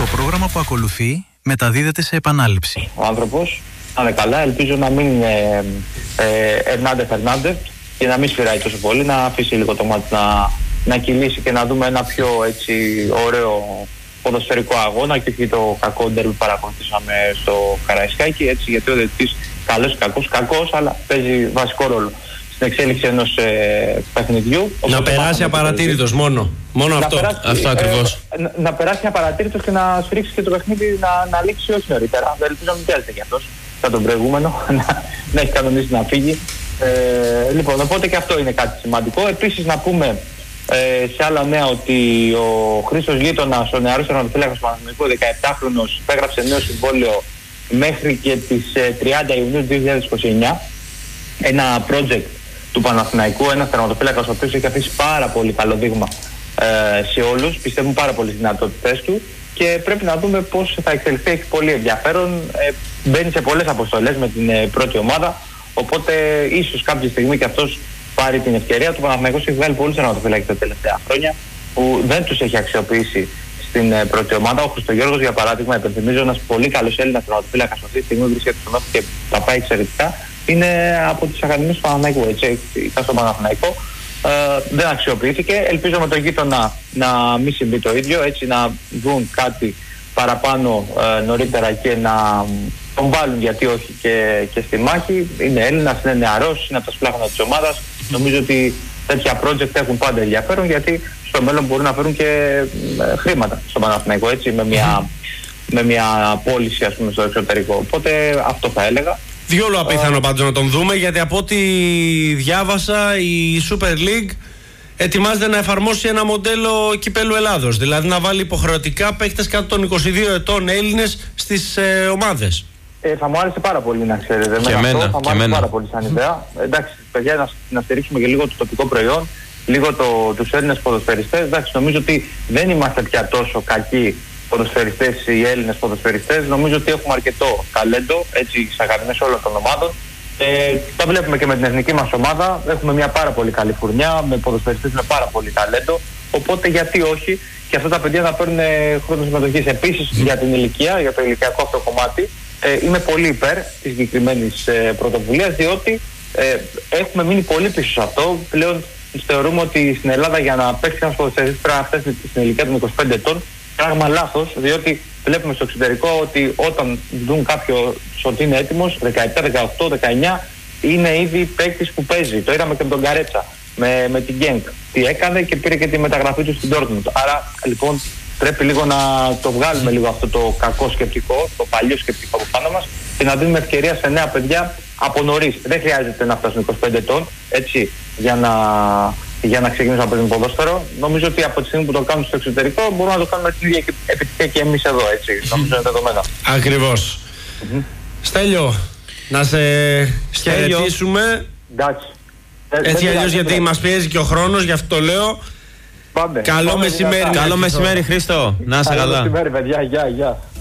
Το πρόγραμμα που ακολουθεί μεταδίδεται σε επανάληψη. Ο άνθρωπος να είναι καλά, ελπίζω να μην είναι Φερνάντεφ και να μην σφυράει τόσο πολύ, να αφήσει λίγο το μάτι να κυλήσει και να δούμε ένα πιο έτσι ωραίο ποδοσφαιρικό αγώνα και όχι το κακό ντέρμπι που παρακολουθήσαμε στο Καραϊσκάκι, έτσι, γιατί ο διαιτητής καλός ή κακός, αλλά παίζει βασικό ρόλο στην εξέλιξη ενός παιχνιδιού. Να περάσει απαρατήρητος μόνο αυτό, αυτό ακριβώς. Να περάσει απαρατήρητος και να σφυρίξει και το παιχνίδι να λήξει όχι νωρίτερα. Δεν ελπίζω να μην πιάζεται κι αυτός σαν τον προηγούμενο, να έχει κανονίσει να φύγει. Λοιπόν, οπότε και αυτό είναι κάτι σημαντικό. Επίσης να πούμε σε άλλα νέα ότι ο Χρήστος Γείτονας, ο νεαρός τερματοφύλακας του Παναθηναϊκού, 17χρονος, υπέγραψε νέο συμβόλαιο μέχρι και τις 30 Ιουνίου 2029. Ένα project του Παναθηναϊκού, ένας τερματοφύλακας ο οποίος έχει αφήσει πάρα πολύ καλό δείγμα σε όλους, πιστεύουν πάρα πολύ στις δυνατότητες του και πρέπει να δούμε πώς θα εξελιχθεί, έχει πολύ ενδιαφέρον, μπαίνει σε πολλές αποστολές με την πρώτη ομάδα, οπότε ίσως κάποια στιγμή και αυτός πάρει την ευκαιρία του. Παναθηναϊκός έχει βγάλει πολλούς τερματοφύλακες τα τελευταία χρόνια που δεν τους έχει αξιοποιήσει στην πρώτη ομάδα. Ο Χριστογιώργος, για παράδειγμα, υπενθυμίζω, ένας πολύ καλός Έλληνας τερματοφύλακας αυτή τη στιγμή βρίσκεται στον Όφη και τα πάει εξαιρετικά. Είναι από τις ακαδημίες του Παναθηναϊκού, έτσι, ήταν στον Παναθηναϊκό. Δεν αξιοποιήθηκε. Ελπίζω με τον Γείτονα να μην συμβεί το ίδιο, έτσι, να δουν κάτι παραπάνω νωρίτερα και να τον βάλουν, γιατί όχι, και στη μάχη. Είναι Έλληνας, είναι νεαρός, είναι από τα σπλάχνα της ομάδας. Νομίζω ότι τέτοια project έχουν πάντα ενδιαφέρον, γιατί στο μέλλον μπορούν να φέρουν και χρήματα στον Παναθηναϊκό, έτσι, με μια πώληση, ας πούμε, στο εξωτερικό. Οπότε αυτό θα έλεγα. Διόλου απίθανο πάντως να τον δούμε, γιατί από ό,τι διάβασα η Super League ετοιμάζεται να εφαρμόσει ένα μοντέλο κυπέλου Ελλάδος, δηλαδή να βάλει υποχρεωτικά παίκτες κάτω των 22 ετών Έλληνες στις ομάδες. Θα μου άρεσε πάρα πολύ, να ξέρετε. Και εμένα. Θα μου άρεσε πάρα πολύ σαν ιδέα. Εντάξει, παιδιά, να στηρίξουμε και λίγο το τοπικό προϊόν, λίγο τους Έλληνες ποδοσφαιριστές. Εντάξει, νομίζω ότι δεν είμαστε πια τόσο κακοί ποδοσφαιριστές, οι Έλληνες ποδοσφαιριστές. Νομίζω ότι έχουμε αρκετό ταλέντο, έτσι, στις ακαδημίες όλων των ομάδων. Τα βλέπουμε και με την εθνική μας ομάδα. Έχουμε μια πάρα πολύ καλή φουρνιά, με ποδοσφαιριστές με πάρα πολύ ταλέντο. Οπότε γιατί όχι και αυτά τα παιδιά να παίρνουν χρόνο συμμετοχής. Επίσης για την ηλικία, για το ηλικιακό αυτό κομμάτι, είμαι πολύ υπέρ της συγκεκριμένης πρωτοβουλίας, διότι έχουμε μείνει πολύ πίσω σε αυτό. Πλέον θεωρούμε ότι στην Ελλάδα για να παίξει ένας ποδοσφαιριστής πρέπει να φτάσει στην ηλικία των 25 ετών. Πράγμα λάθος, διότι βλέπουμε στο εξωτερικό ότι όταν δουν κάποιο ότι είναι έτοιμος, 17, 18, 19, είναι ήδη παίκτης που παίζει. Το είδαμε και με τον Καρέτσα, με την Γκένκ. Τι έκανε και πήρε και τη μεταγραφή του στην Ντόρτμουντ. Άρα λοιπόν πρέπει λίγο να το βγάλουμε λίγο αυτό το κακό σκεπτικό, το παλιό σκεπτικό από πάνω μας και να δίνουμε ευκαιρία σε νέα παιδιά από νωρίς. Δεν χρειάζεται να φτάσουν 25 ετών, έτσι, για να ξεκινήσουν να παίζουν ποδόσφαιρο. Νομίζω ότι από τη στιγμή που το κάνουν στο εξωτερικό μπορούμε να το κάνουμε την ίδια επιτυχία και εμείς εδώ, έτσι. Νομίζω είναι δεδομένα. Ακριβώς. Στέλιο, να σε χαιρετήσουμε. Εντάξει. Έτσι αλλιώς, γιατί μας πιέζει και ο χρόνος, γι' αυτό το λέω. Πάμε. Καλό μεσημέρι. Καλό μεσημέρι, Χρήστο. Να είσαι καλά. Καλό μεσημέρι, παιδιά. Γεια.